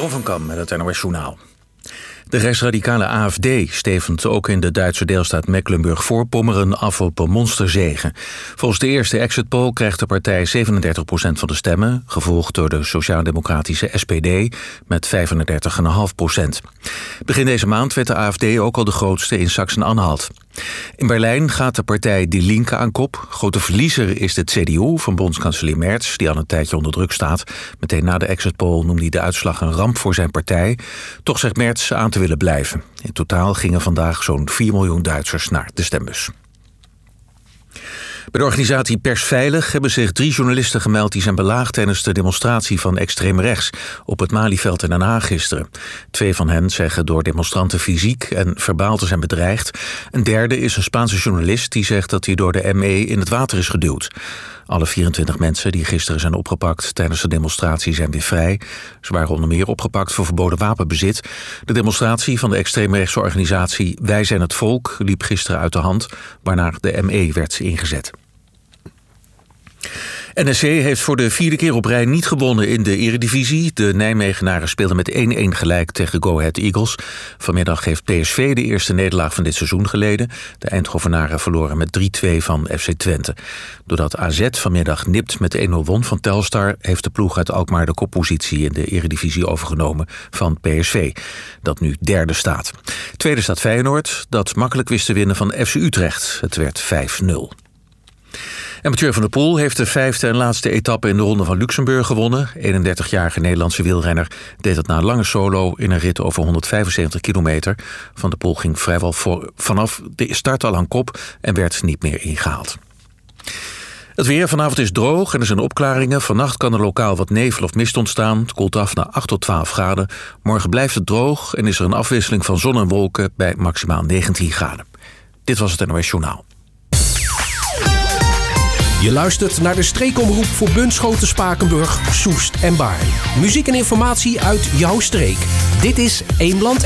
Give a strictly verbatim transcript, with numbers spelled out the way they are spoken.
Jeroen van Kam met het N O S Journaal. De rechtsradicale A F D stevend ook in de Duitse deelstaat Mecklenburg-Voorpommeren af op een monsterzege. Volgens de eerste exit poll krijgt de partij zevenendertig procent van de stemmen, gevolgd door de sociaal-democratische S P D met vijfendertig komma vijf procent. Begin deze maand werd de A F D ook al de grootste in Sachsen-Anhalt. In Berlijn gaat de partij Die Linke aan kop. Grote verliezer is de C D U van bondskanselier Merz, die al een tijdje onder druk staat. Meteen na de exit poll noemde hij de uitslag een ramp voor zijn partij. Toch zegt Merz aan te willen blijven. In totaal gingen vandaag zo'n vier miljoen Duitsers naar de stembus. Bij de organisatie Persveilig hebben zich drie journalisten gemeld die zijn belaagd tijdens de demonstratie van extreem rechts op het Malieveld in Den Haag gisteren. Twee van hen zeggen door demonstranten fysiek en verbaal te zijn bedreigd. Een derde is een Spaanse journalist die zegt dat hij door de M E in het water is geduwd. Alle vierentwintig mensen die gisteren zijn opgepakt tijdens de demonstratie zijn weer vrij. Ze waren onder meer opgepakt voor verboden wapenbezit. De demonstratie van de extreemrechtse organisatie Wij zijn het Volk liep gisteren uit de hand, waarna de M E werd ingezet. N E C heeft voor de vierde keer op rij niet gewonnen in de Eredivisie. De Nijmegenaren speelden met één-één gelijk tegen Go Ahead Eagles. Vanmiddag heeft P S V de eerste nederlaag van dit seizoen geleden. De Eindhovenaren verloren met drie-twee van F C Twente. Doordat A Z vanmiddag nipt met één nul won van Telstar, heeft de ploeg uit Alkmaar de koppositie in de Eredivisie overgenomen van P S V, dat nu derde staat. Tweede staat Feyenoord, dat makkelijk wist te winnen van F C Utrecht. Het werd vijf nul. En Mathieu van der Poel heeft de vijfde en laatste etappe in de Ronde van Luxemburg gewonnen. eenendertigjarige Nederlandse wielrenner deed het na een lange solo in een rit over honderdvijfenzeventig kilometer. Van der Poel ging vrijwel voor, vanaf de start al aan kop en werd niet meer ingehaald. Het weer vanavond is droog en er zijn opklaringen. Vannacht kan er lokaal wat nevel of mist ontstaan. Het koelt af naar acht tot twaalf graden. Morgen blijft het droog en is er een afwisseling van zon en wolken bij maximaal negentien graden. Dit was het N O S Journaal. Je luistert naar de streekomroep voor Bunschoten, Spakenburg, Soest en Baarn. Muziek en informatie uit jouw streek. Dit is Eemland